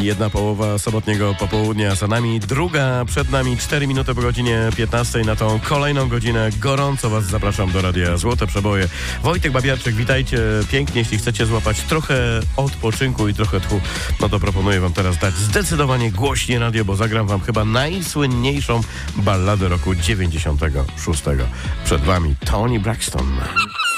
Jedna połowa sobotniego popołudnia za nami, druga przed nami, 4 minuty po godzinie 15. Na tą kolejną godzinę gorąco Was zapraszam do Radia Złote Przeboje. Wojtek Babiarczyk, witajcie pięknie. Jeśli chcecie złapać trochę odpoczynku i trochę tchu, no to proponuję Wam teraz dać zdecydowanie głośniej radio, bo zagram Wam chyba najsłynniejszą balladę roku 96. Przed Wami Toni Braxton.